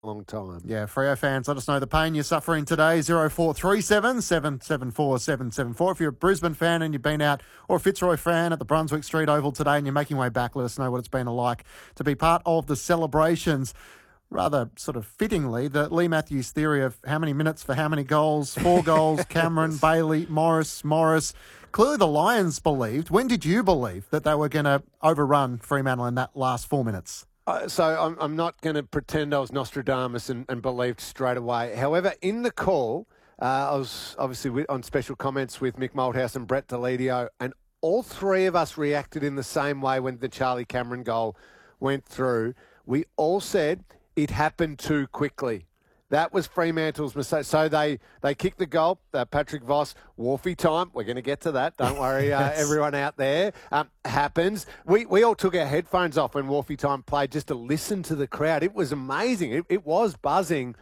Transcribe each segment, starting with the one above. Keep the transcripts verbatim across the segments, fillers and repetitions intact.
long time. Yeah, Freo fans, let us know the pain you're suffering today. zero four three seven, seven seven four, seven seven four. If you're a Brisbane fan and you've been out, or a Fitzroy fan at the Brunswick Street Oval today and you're making your way back, let us know what it's been like to be part of the celebrations. Rather sort of fittingly, the Lee Matthews theory of how many minutes for how many goals, four goals, Cameron, Bailey, Morris, Morris. Clearly the Lions believed. When did you believe that they were going to overrun Fremantle in that last four minutes? Uh, so I'm, I'm not going to pretend I was Nostradamus and, and believed straight away. However, in the call, uh, I was obviously with, on special comments with Mick Malthouse and Brett Deledio, and all three of us reacted in the same way when the Charlie Cameron goal went through. We all said it happened too quickly. That was Fremantle's mistake. So they, they kicked the goal. Uh, Patrick Voss, Wharfie time. We're going to get to that. Don't worry, uh, yes. everyone out there. Um, happens. We we all took our headphones off when Wharfie time played just to listen to the crowd. It was amazing. It, it was buzzing.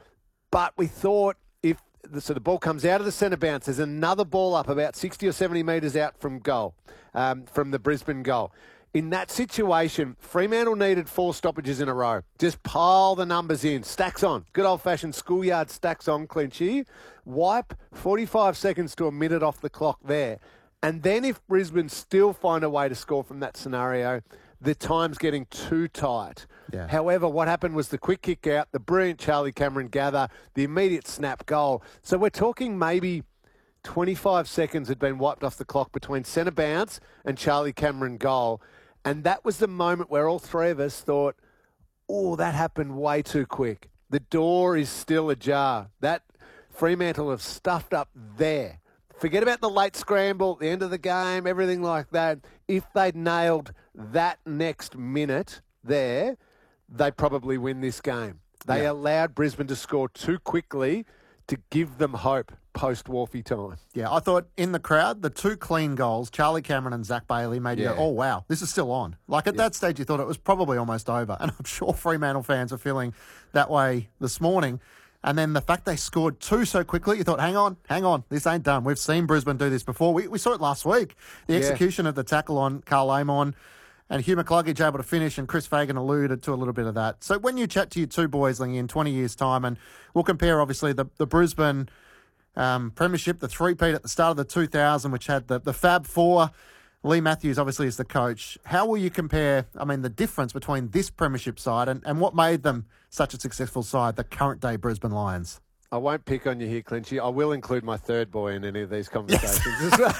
But we thought if the, so the ball comes out of the centre bounce, there's another ball up about sixty or seventy metres out from goal, um, from the Brisbane goal. In that situation, Fremantle needed four stoppages in a row. Just pile the numbers in. Stacks on. Good old-fashioned schoolyard stacks on, Clinchy. Wipe forty-five seconds to a minute off the clock there. And then if Brisbane still find a way to score from that scenario, the time's getting too tight. Yeah. However, what happened was the quick kick out, the brilliant Charlie Cameron gather, the immediate snap goal. So we're talking maybe twenty-five seconds had been wiped off the clock between centre bounce and Charlie Cameron goal. And that was the moment where all three of us thought, oh, that happened way too quick. The door is still ajar. That Fremantle have stuffed up there. Forget about the late scramble, the end of the game, everything like that. If they'd nailed that next minute there, they probably win this game. They yeah. allowed Brisbane to score too quickly to give them hope post-Wharfie time. Yeah, I thought in the crowd, the two clean goals, Charlie Cameron and Zach Bailey, made yeah. you go, oh, wow, this is still on. Like at yeah. that stage, you thought it was probably almost over. And I'm sure Fremantle fans are feeling that way this morning. And then the fact they scored two so quickly, you thought, hang on, hang on, this ain't done. We've seen Brisbane do this before. We, we saw it last week. The yeah. execution of the tackle on Carl Amon and Hugh McCluggage able to finish, and Chris Fagan alluded to a little bit of that. So when you chat to your two boys like, in twenty years' time, and we'll compare, obviously, the, the Brisbane um, Premiership, the three-peat at the start of the two thousand, which had the, the Fab Four. Lee Matthews, obviously, is the coach. How will you compare, I mean, the difference between this Premiership side and, and what made them such a successful side, the current-day Brisbane Lions? I won't pick on you here, Clinchy. I will include my third boy in any of these conversations. Yes.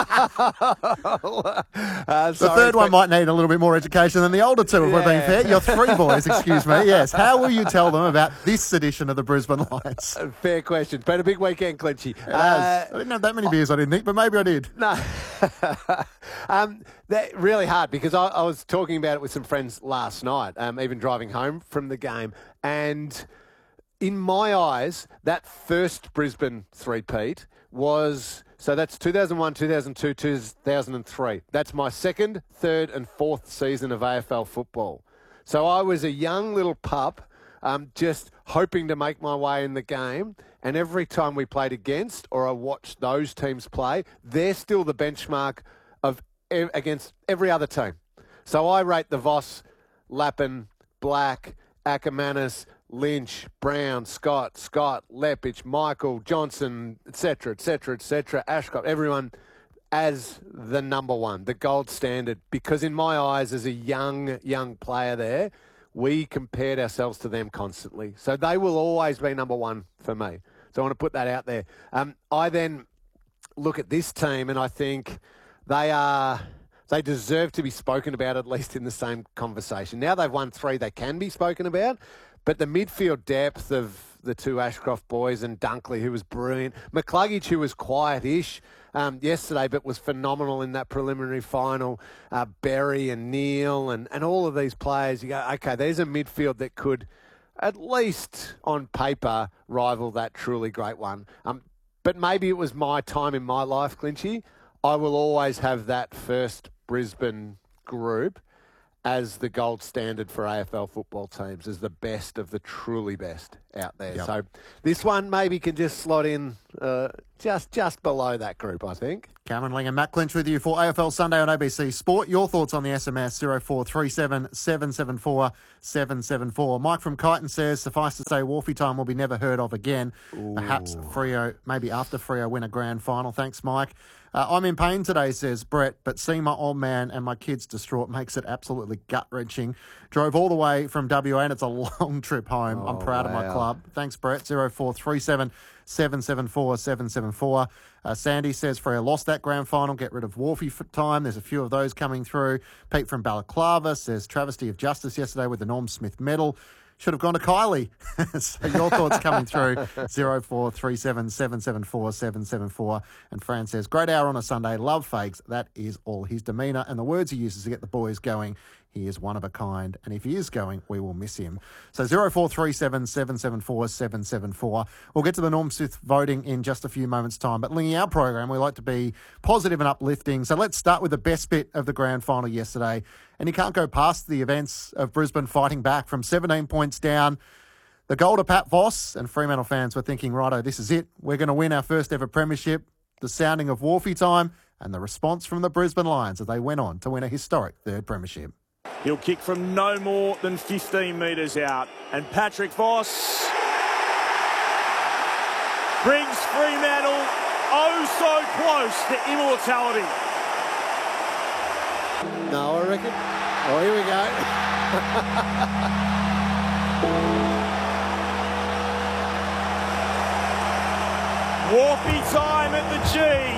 uh, the third one might need a little bit more education than the older two, if yeah. we're being fair. Your three boys, excuse me. Yes. How will you tell them about this edition of the Brisbane Lions? Fair question. It's been a big weekend, Clinchy. It has. Uh, I didn't have that many beers, I didn't think, but maybe I did. No. um, that really hard because I, I was talking about it with some friends last night, um, even driving home from the game, and in my eyes, that first Brisbane three-peat was, so that's two thousand one, two thousand two, two thousand three. That's my second, third and fourth season of A F L football. So I was a young little pup um, just hoping to make my way in the game. And every time we played against or I watched those teams play, they're still the benchmark of e- against every other team. So I rate the Voss, Lappin, Black, Ackermanis, Lynch, Brown, Scott, Scott, Lepich, Michael, Johnson, et cetera, et cetera, et cetera, Ashcroft, everyone as the number one, the gold standard. Because in my eyes, as a young, young player there, we compared ourselves to them constantly. So they will always be number one for me. So I want to put that out there. Um, I then look at this team and I think they are... They deserve to be spoken about at least in the same conversation. Now they've won three, they can be spoken about. But the midfield depth of the two Ashcroft boys and Dunkley, who was brilliant. McCluggage, who was quiet-ish um, yesterday, but was phenomenal in that preliminary final. Uh, Berry and Neil and, and all of these players. You go, okay, there's a midfield that could, at least on paper, rival that truly great one. Um, but maybe it was my time in my life, Clinchy. I will always have that first Brisbane group as the gold standard for A F L football teams, as the best of the truly best out there. Yep. So this one maybe can just slot in uh, just just below that group, I think. Cameron Ling and Matt Clinch with you for A F L Sunday on A B C Sport. Your thoughts on the S M S zero four three seven, seven seven four, seven seven four. Mike from Kyneton says, suffice to say, Wolfie time will be never heard of again. Ooh. Perhaps Freo, maybe after Freo win a grand final. Thanks, Mike. Uh, I'm in pain today, says Brett, but seeing my old man and my kids distraught makes it absolutely gut-wrenching. Drove all the way from W A and it's a long trip home. Oh, I'm proud wow. of my club. Thanks, Brett. zero four three seven, seven seven four, seven seven four. Uh, Sandy says Freo lost that grand final. Get rid of Wolfie for time. There's a few of those coming through. Pete from Balaclava says travesty of justice yesterday with the Norm Smith medal. Should have gone to Kylie. So your thoughts coming through, zero four three seven, seven seven four, seven seven four. And Fran says, great hour on a Sunday. Love Fags. That is all. His demeanour and the words he uses to get the boys going. He is one of a kind. And if he is going, we will miss him. So zero four three seven, seven seven four, seven seven four. We'll get to the Norm Smith voting in just a few moments' time. But Lingy, our program, we like to be positive and uplifting. So let's start with the best bit of the grand final yesterday. And you can't go past the events of Brisbane fighting back from seventeen points down. The goal to Pat Voss, and Fremantle fans were thinking, righto, this is it. We're going to win our first ever premiership. The sounding of Wolfie time and the response from the Brisbane Lions as they went on to win a historic third premiership. He'll kick from no more than fifteen metres out. And Patrick Voss brings Fremantle oh so close to immortality. No, I reckon. Oh, here we go. Wolfie time at the G.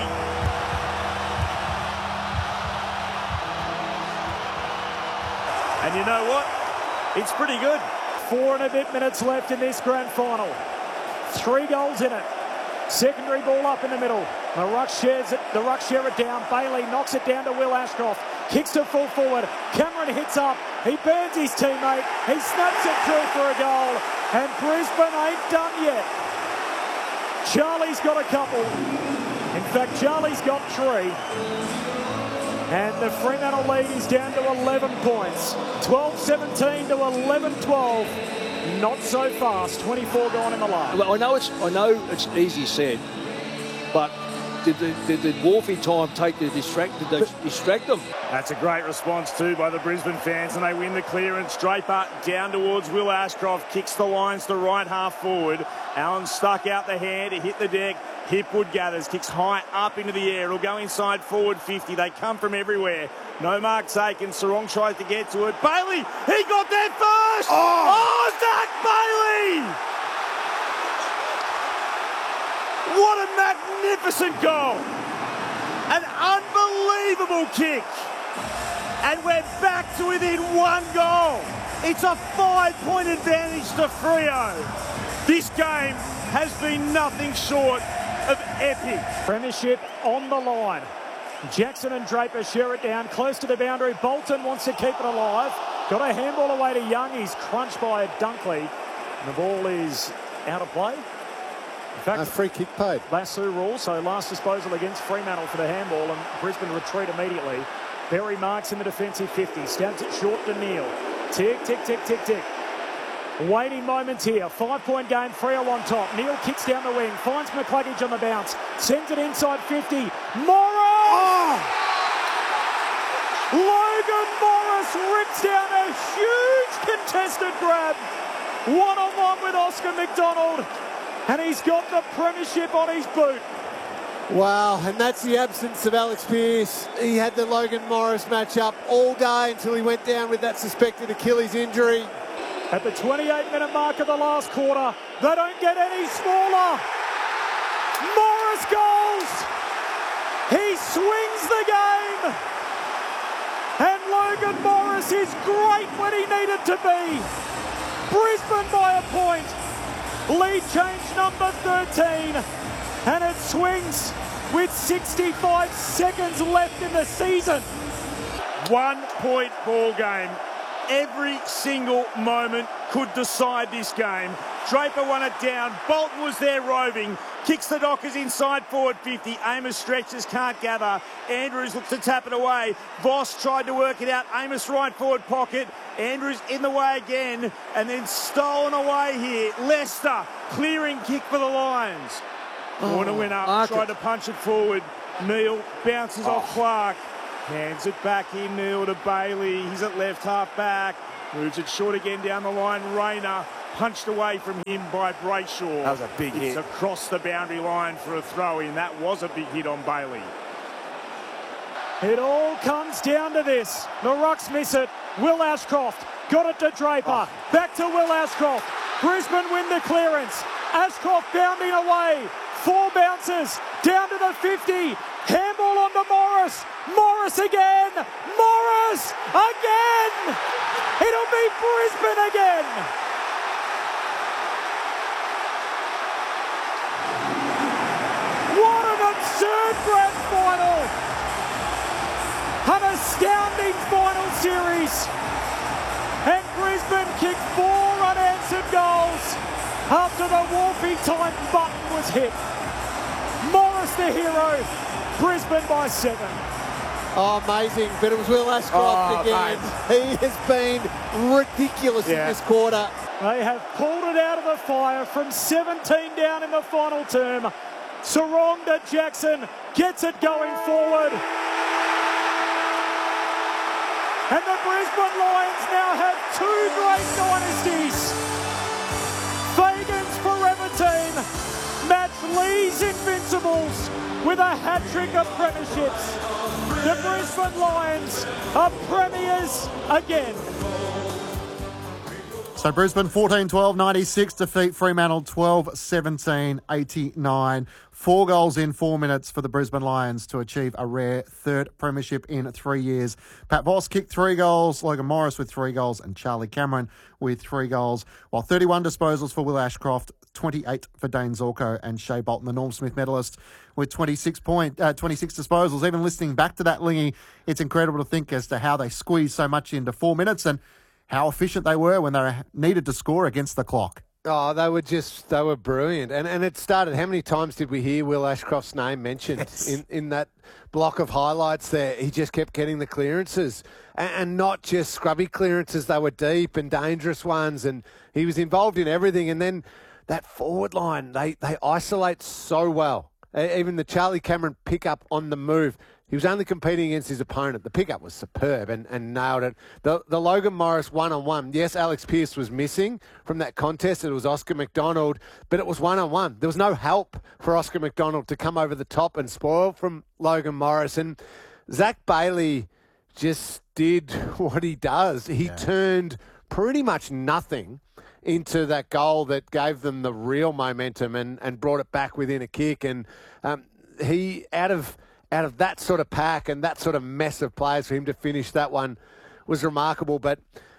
And you know what? It's pretty good. Four and a bit minutes left in this grand final. Three goals in it. Secondary ball up in the middle. The ruck shares it. The ruck share it down. Bailey knocks it down to Will Ashcroft. Kicks to full forward. Cameron hits up. He burns his teammate. He snaps it through for a goal. And Brisbane ain't done yet. Charlie's got a couple. In fact, Charlie's got three. And the Fremantle lead is down to eleven points. twelve seventeen to eleven twelve. Not so fast. twenty-four gone in the last. Well, I know it's I know it's easy said, but did the, did the Wolfie time take the distract did they distract them? That's a great response too by the Brisbane fans, and they win the clearance. Draper down towards Will Ashcroft, kicks the lines to right half forward. Allen stuck out the hand, he hit the deck. Hipwood gathers, kicks high up into the air. It'll go inside forward fifty. They come from everywhere. No mark taken. Sarong tries to get to it. Bailey, he got there first! Oh, oh Zach Bailey! What a magnificent goal! An unbelievable kick. And we're back to within one goal. It's a five-point advantage to Freo. This game has been nothing short of epic. Premiership on the line. Jackson and Draper share it down close to the boundary. Bolton wants to keep it alive. Got a handball away to Young. He's crunched by Dunkley. And the ball is out of play. In fact, a free kick paid. Lasso rule, so last disposal against Fremantle for the handball, and Brisbane retreat immediately. Berry marks in the defensive fifty. Stabs it short to Neil. Tick, tick, tick, tick, tick. Waiting moments here. Five-point game, Freo on top. Neil kicks down the wing, finds McCluggage on the bounce, sends it inside fifty. Morris! Oh! Logan Morris rips down a huge contested grab. One-on-one with Oscar McDonald, and he's got the premiership on his boot. Wow, and that's the absence of Alex Pearce. He had the Logan Morris match-up all day until he went down with that suspected Achilles injury. At the twenty-eight minute mark of the last quarter, they don't get any smaller. Morris goals. He swings the game. And Logan Morris is great when he needed to be. Brisbane by a point. Lead change number thirteen. And it swings with sixty-five seconds left in the season. One point ball game. Every single moment could decide this game. Draper won it down. Bolton was there roving. Kicks the Dockers inside forward fifty. Amos stretches, can't gather. Andrews looks to tap it away. Voss tried to work it out. Amos right forward pocket. Andrews in the way again. And then stolen away here. Leicester clearing kick for the Lions. Corner Oh, winner, mark tried it. to punch it forward. Neal bounces off Clark. Hands it back in, Neal to Bailey. He's at left half back. Moves it short again down the line. Rayner punched away from him by Brayshaw. That was a big it's hit. across the boundary line for a throw-in. That was a big hit on Bailey. It all comes down to this. The Rucks miss it. Will Ashcroft got it to Draper. Back to Will Ashcroft. Brisbane win the clearance. Ashcroft bounding away. Four bounces down to the fifty. Handball on to Morris. Morris again. Morris again. It'll be Brisbane again. What an absurd grand final. An astounding final series. And Brisbane kicked four unanswered goals after the Wolfie time button was hit. Morris the hero. Brisbane by seven. Oh, amazing. But it was Will Ashcroft Oh, again. He has been ridiculous Yeah. in this quarter. They have pulled it out of the fire from seventeen down in the final term. Sarong to Jackson gets it going forward. And the Brisbane Lions now have two great dynasties. Fagan's forever team match Lee's Invincibles with a hat-trick of premierships. The Brisbane Lions are premiers again. So Brisbane fourteen twelve ninety-six defeat Fremantle twelve seventeen eighty-nine. Four goals in four minutes for the Brisbane Lions to achieve a rare third premiership in three years. Pat Voss kicked three goals, Logan Morris with three goals and Charlie Cameron with three goals, while thirty-one disposals for Will Ashcroft, twenty-eight for Dane Zorko and Shea Bolton, the Norm Smith medalist, with twenty-six, point, uh, twenty-six disposals. Even listening back to that, Lingy, it's incredible to think as to how they squeezed so much into four minutes and how efficient they were when they needed to score against the clock. Oh, they were just, they were brilliant. And and it started, how many times did we hear Will Ashcroft's name mentioned Yes. in, in that block of highlights there? He just kept getting the clearances. And, and not just scrubby clearances, they were deep and dangerous ones. And he was involved in everything. And then that forward line, they, they isolate so well. Even the Charlie Cameron pickup on the move. He was only competing against his opponent. The pickup was superb and, and nailed it. The the Logan Morris one-on-one. Yes, Alex Pearce was missing from that contest. It was Oscar McDonald, but it was one-on-one. There was no help for Oscar McDonald to come over the top and spoil from Logan Morris. And Zach Bailey just did what he does. He Yeah. turned pretty much nothing into that goal that gave them the real momentum and, and brought it back within a kick. And um, he, out of... out of that sort of pack and that sort of mess of players, for him to finish that one was remarkable. But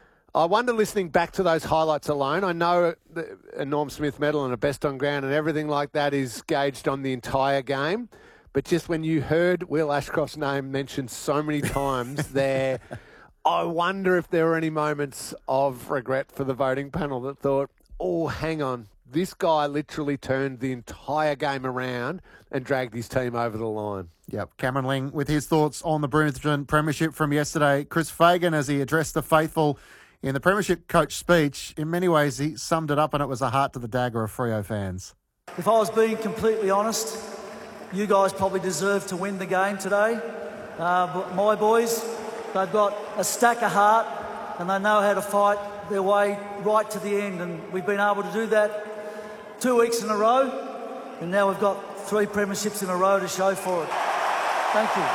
I wonder, listening back to those highlights alone, I know the, a Norm Smith medal and a best on ground and everything like that is gauged on the entire game. But just when you heard Will Ashcroft's name mentioned so many times there, I wonder if there were any moments of regret for the voting panel that thought, oh, hang on, this guy literally turned the entire game around and dragged his team over the line. Yep, Cameron Ling with his thoughts on the Brisbane Premiership from yesterday. Chris Fagan, as he addressed the faithful in the Premiership coach speech, in many ways he summed it up and it was a heart to the dagger of Freo fans. If I was being completely honest, you guys probably deserve to win the game today. Uh, but my boys, they've got a stack of heart and they know how to fight their way right to the end. And we've been able to do that two weeks in a row. And now we've got three premierships in a row to show for it. Thank you.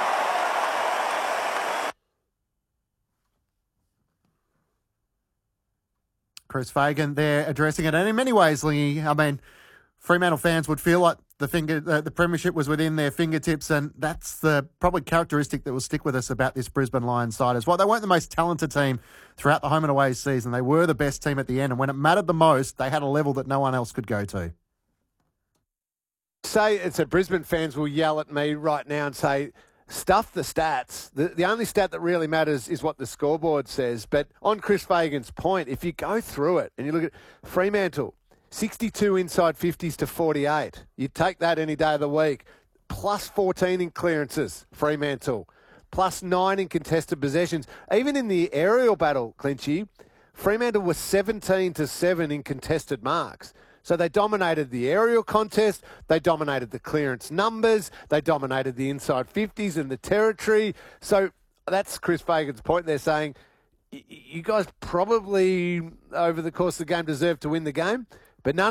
Chris Fagan there addressing it. And in many ways, Lingy, I mean, Fremantle fans would feel like the finger, uh, the premiership was within their fingertips, and that's the probably characteristic that will stick with us about this Brisbane Lions side as well. They weren't the most talented team throughout the home and away season. They were the best team at the end, and when it mattered the most, they had a level that no one else could go to. Say it's a Brisbane fans will yell at me right now and say, stuff the stats. The, the only stat that really matters is what the scoreboard says. But on Chris Fagan's point, if you go through it and you look at Fremantle, sixty-two inside fifties to forty-eight. You'd take that any day of the week. Plus fourteen in clearances, Fremantle. Plus nine in contested possessions. Even in the aerial battle, Clinchy, Fremantle was seventeen to seven in contested marks. So they dominated the aerial contest, they dominated the clearance numbers, they dominated the inside fifties and the territory. So that's Chris Fagan's point. They're saying, you guys probably, over the course of the game, deserve to win the game, but none